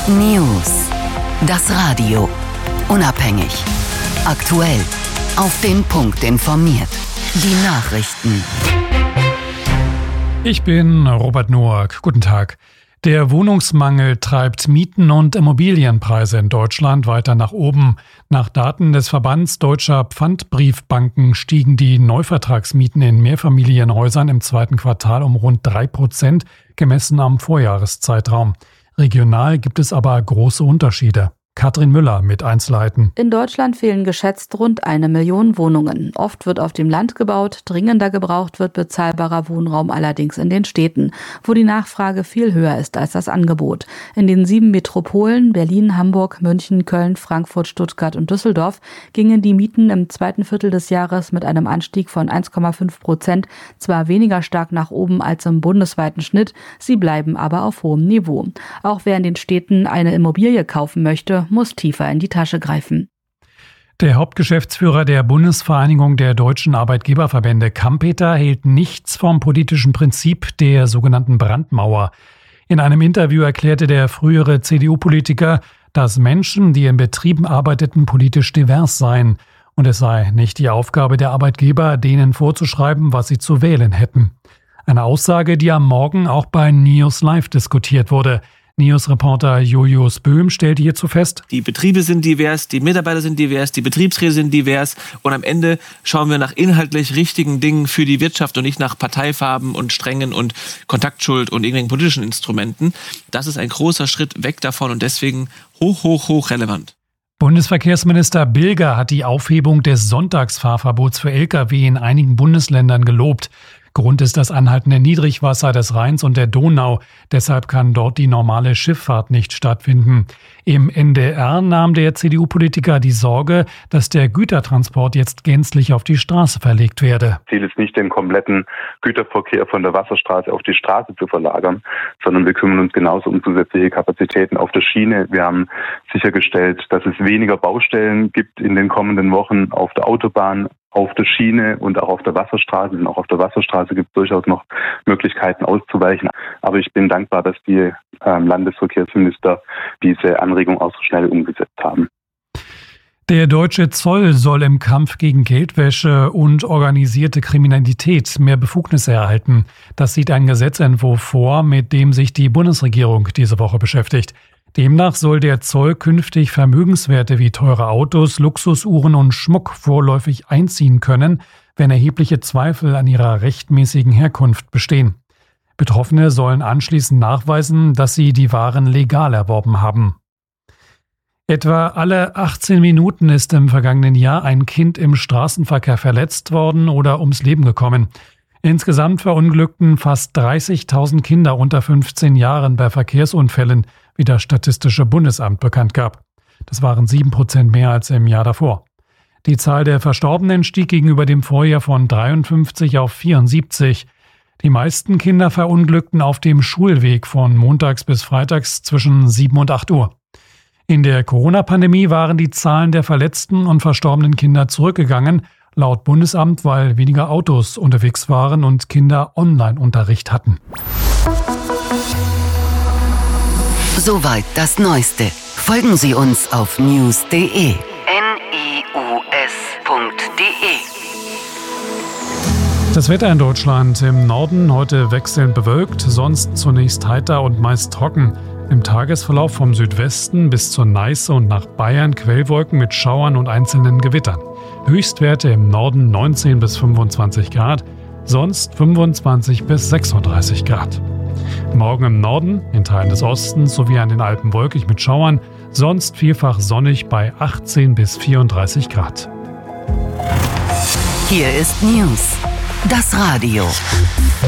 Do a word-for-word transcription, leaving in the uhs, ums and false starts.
News. Das Radio. Unabhängig. Aktuell. Auf den Punkt informiert. Die Nachrichten. Ich bin Robert Noack. Guten Tag. Der Wohnungsmangel treibt Mieten und Immobilienpreise in Deutschland weiter nach oben. Nach Daten des Verbands Deutscher Pfandbriefbanken stiegen die Neuvertragsmieten in Mehrfamilienhäusern im zweiten Quartal um rund drei Prozent, gemessen am Vorjahreszeitraum. Regional gibt es aber große Unterschiede. Katrin Müller mit Einzelheiten. In Deutschland fehlen geschätzt rund eine Million Wohnungen. Oft wird auf dem Land gebaut, dringender gebraucht wird bezahlbarer Wohnraum allerdings in den Städten, wo die Nachfrage viel höher ist als das Angebot. In den sieben Metropolen Berlin, Hamburg, München, Köln, Frankfurt, Stuttgart und Düsseldorf gingen die Mieten im zweiten Viertel des Jahres mit einem Anstieg von eins Komma fünf Prozent zwar weniger stark nach oben als im bundesweiten Schnitt, sie bleiben aber auf hohem Niveau. Auch wer in den Städten eine Immobilie kaufen möchte, muss tiefer in die Tasche greifen. Der Hauptgeschäftsführer der Bundesvereinigung der deutschen Arbeitgeberverbände, Kampeter, hält nichts vom politischen Prinzip der sogenannten Brandmauer. In einem Interview erklärte der frühere C D U-Politiker, dass Menschen, die in Betrieben arbeiteten, politisch divers seien. Und es sei nicht die Aufgabe der Arbeitgeber, denen vorzuschreiben, was sie zu wählen hätten. Eine Aussage, die am Morgen auch bei News Live diskutiert wurde. News-Reporter Julius Böhm stellte hierzu fest: Die Betriebe sind divers, die Mitarbeiter sind divers, die Betriebsräte sind divers und am Ende schauen wir nach inhaltlich richtigen Dingen für die Wirtschaft und nicht nach Parteifarben und Strängen und Kontaktschuld und irgendwelchen politischen Instrumenten. Das ist ein großer Schritt weg davon und deswegen hoch, hoch, hoch relevant. Bundesverkehrsminister Bilger hat die Aufhebung des Sonntagsfahrverbots für L K W in einigen Bundesländern gelobt. Grund ist das anhaltende Niedrigwasser des Rheins und der Donau. Deshalb kann dort die normale Schifffahrt nicht stattfinden. Im N D R nahm der C D U-Politiker die Sorge, dass der Gütertransport jetzt gänzlich auf die Straße verlegt werde. Ziel ist nicht, den kompletten Güterverkehr von der Wasserstraße auf die Straße zu verlagern, sondern wir kümmern uns genauso um zusätzliche Kapazitäten auf der Schiene. Wir haben sichergestellt, dass es weniger Baustellen gibt in den kommenden Wochen auf der Autobahn, auf der Schiene und auch auf der Wasserstraße. Und auch auf der Wasserstraße gibt es durchaus noch Möglichkeiten auszuweichen. Aber ich bin dankbar, dass die ähm, Landesverkehrsminister diese Anregung auch so schnell umgesetzt haben. Der deutsche Zoll soll im Kampf gegen Geldwäsche und organisierte Kriminalität mehr Befugnisse erhalten. Das sieht ein Gesetzentwurf vor, mit dem sich die Bundesregierung diese Woche beschäftigt. Demnach soll der Zoll künftig Vermögenswerte wie teure Autos, Luxusuhren und Schmuck vorläufig einziehen können, wenn erhebliche Zweifel an ihrer rechtmäßigen Herkunft bestehen. Betroffene sollen anschließend nachweisen, dass sie die Waren legal erworben haben. Etwa alle achtzehn Minuten ist im vergangenen Jahr ein Kind im Straßenverkehr verletzt worden oder ums Leben gekommen. Insgesamt verunglückten fast dreißigtausend Kinder unter fünfzehn Jahren bei Verkehrsunfällen, wie das Statistische Bundesamt bekannt gab. Das waren sieben Prozent mehr als im Jahr davor. Die Zahl der Verstorbenen stieg gegenüber dem Vorjahr von dreiundfünfzig auf vierundsiebzig. Die meisten Kinder verunglückten auf dem Schulweg von montags bis freitags zwischen sieben und acht Uhr. In der Corona-Pandemie waren die Zahlen der verletzten und verstorbenen Kinder zurückgegangen, laut Bundesamt, weil weniger Autos unterwegs waren und Kinder Online-Unterricht hatten. Soweit das Neueste. Folgen Sie uns auf news punkt de. N I U S punkt de. Das Wetter in Deutschland: im Norden heute wechselnd bewölkt, sonst zunächst heiter und meist trocken. Im Tagesverlauf vom Südwesten bis zur Neiße und nach Bayern Quellwolken mit Schauern und einzelnen Gewittern. Höchstwerte im Norden neunzehn bis fünfundzwanzig Grad, sonst fünfundzwanzig bis sechsunddreißig Grad. Morgen im Norden, in Teilen des Ostens sowie an den Alpen wolkig mit Schauern, sonst vielfach sonnig bei achtzehn bis vierunddreißig Grad. Hier ist News, das Radio.